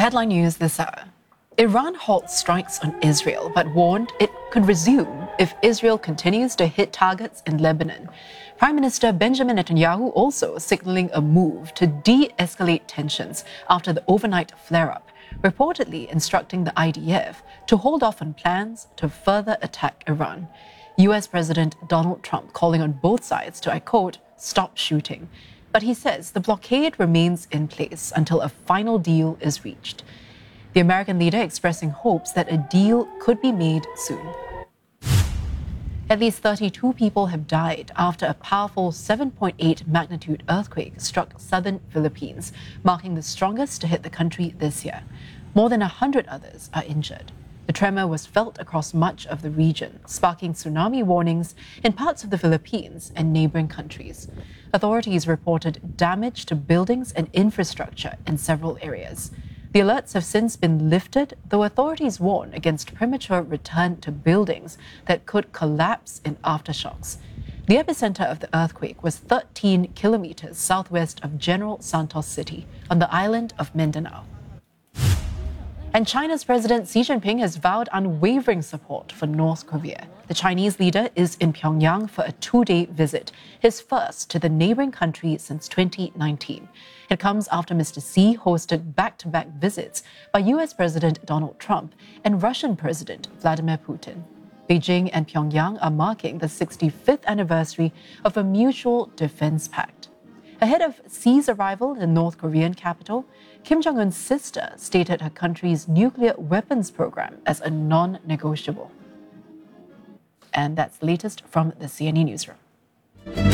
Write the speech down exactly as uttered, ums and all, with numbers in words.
headline news this hour. Iran halts strikes on Israel, but warned it could resume if Israel continues to hit targets in Lebanon. Prime Minister Benjamin Netanyahu also signaling a move to de-escalate tensions after the overnight flare-up, reportedly instructing the I D F to hold off on plans to further attack Iran. U S President Donald Trump calling on both sides to, I quote, stop shooting. But he says the blockade remains in place until a final deal is reached. The American leader expressing hopes that a deal could be made soon. At least thirty-two people have died after a powerful seven point eight magnitude earthquake struck southern Philippines, marking the strongest to hit the country this year. More than one hundred others are injured. The tremor was felt across much of the region, sparking tsunami warnings in parts of the Philippines and neighboring countries. Authorities reported damage to buildings and infrastructure in several areas. The alerts have since been lifted, though authorities warn against premature return to buildings that could collapse in aftershocks. The epicenter of the earthquake was thirteen kilometers southwest of General Santos City on the island of Mindanao. And China's President Xi Jinping has vowed unwavering support for North Korea. The Chinese leader is in Pyongyang for a two-day visit, his first to the neighboring country since twenty nineteen. It comes after Mister Xi hosted back-to-back visits by U S President Donald Trump and Russian President Vladimir Putin. Beijing and Pyongyang are marking the sixty-fifth anniversary of a mutual defense pact. Ahead of Xi's arrival in the North Korean capital, Kim Jong-un's sister stated her country's nuclear weapons program as a non-negotiable. And that's the latest from the C N E newsroom.